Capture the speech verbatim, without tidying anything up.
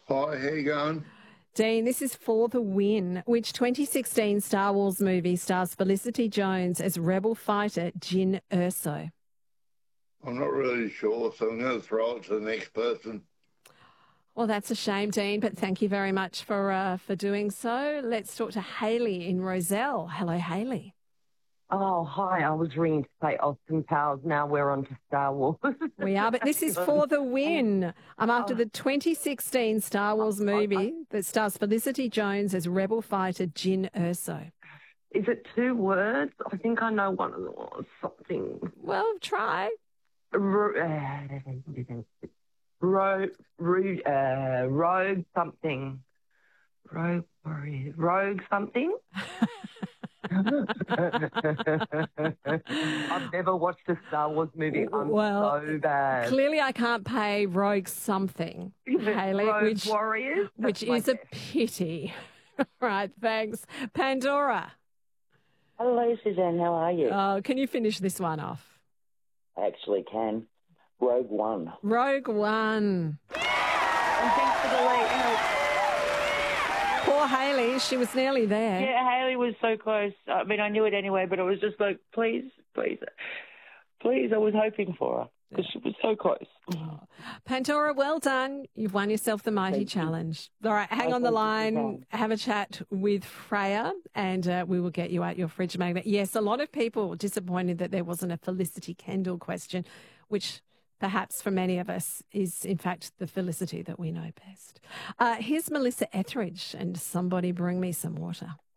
Hi, how you going? Dean, this is For the Win, which twenty sixteen Star Wars movie stars Felicity Jones as rebel fighter Jyn Erso? I'm not really sure, so I'm going to throw it to the next person. Well, that's a shame, Dean, but thank you very much for uh, for doing so. Let's talk to Hayley in Roselle. Hello, Hayley. Oh, hi. I was ringing to say Austin Powers. Now we're on to Star Wars. We are, but this is For the Win. I'm after the twenty sixteen Star Wars movie that stars Felicity Jones as rebel fighter Jyn Erso. Is it two words? I think I know one of them. Or something. Well, try. Ro- Ro- Ro- uh, rogue something. Rogue warrior. Rogue something? I've never watched a Star Wars movie. I'm well, so bad. Clearly, I can't pay Rogue something, Hayley, Rogue which, Warriors? which is a pity. Right, thanks. Pandora. Hello, Suzanne. How are you? Oh, can you finish this one off? I actually can. Rogue One. Rogue One. And thanks for the late help. Poor Hayley, she was nearly there. Yeah, Hayley was so close. I mean, I knew it anyway, but it was just like, please, please, please. I was hoping for her because she was so close. Oh. Pandora, well done. You've won yourself the Mighty Thank Challenge. You. All right, hang oh, on the line, you. have a chat with Freya, and uh, we will get you out your fridge magnet. Yes, a lot of people were disappointed that there wasn't a Felicity Kendall question, which perhaps for many of us is, in fact, the Felicity that we know best. Uh, here's Melissa Etheridge and Somebody Bring Me Some Water.